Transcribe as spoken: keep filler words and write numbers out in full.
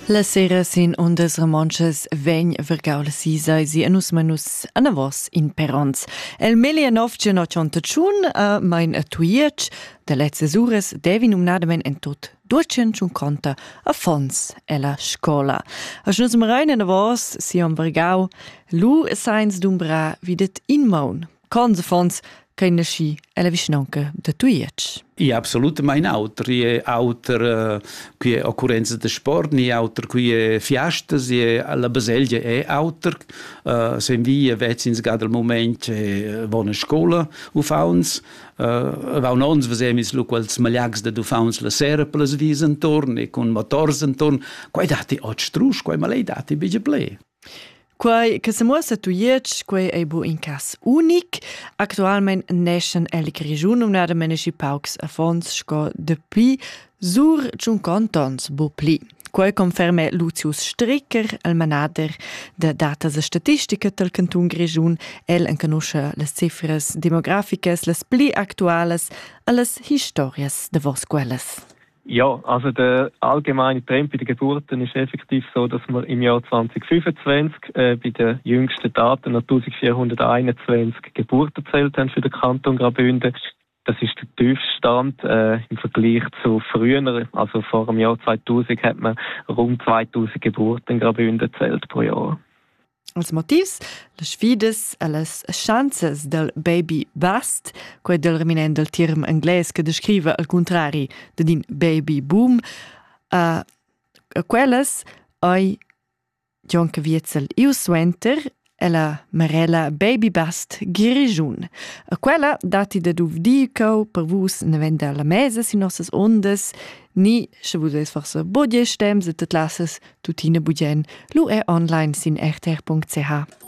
La sera sin ondas romanches vegn vergau la sisa e anus manus anavos in perons. El millenovecentottantun a mein atuiec de letzes ures devin umnadamen en tot duecentocinquanta a fons e la scola. A schnus marein anavos si am vergau lu sains dumbra videt in maun. Cons a fons kein nasci e la visnanca de tuiec. I absolut mein auter, i auter uh, qui è occurrenza de sport, ni auter qui è fiastas, i alla baselgia è auter, uh, se vi vetsins gad al moment e vona scola u fauns, uh, va uns vesemis lu quels magliags de du fauns la sera per las vis intorn e con motors intorn, quai dati och strus, quai malei dati bige ple. Quai che se muossa tuiec, quai ei bu in cas unic. Actualmein neschen elik regiun umnada menesci paucs a fons sco depi sur cinquanta ans bu pli. Quai conferme Lucius Stricker, el manader de datas e statistica del cantun Grischun. El encanuscha las cifras demograficas, las pli actuales e las historias de vos quelles. Ja, also der allgemeine Trend bei den Geburten ist effektiv so, dass wir im Jahr zwanzig fünfundzwanzig äh, bei den jüngsten Daten noch eintausendvierhunderteinundzwanzig Geburten gezählt haben für den Kanton Graubünden. Das ist der tiefste Stand äh, im Vergleich zu früher. Also vor dem Jahr zweitausend hat man rund zweitausend Geburten in Graubünden gezählt pro Jahr. Als motivs, le sfides e les chances del baby bust, quei del reminent del term angles che descrive al contrari de din baby boom, uh, quelles ai Jonke Wietzel Iuswenter e la Marella baby bust Grischun. A quella dati de duvdico per vus ne venda la mesa si nossas ondas, ni se vudes forse bodje stems et et lasses tutine budgen, lu e online sin r t r punct c h.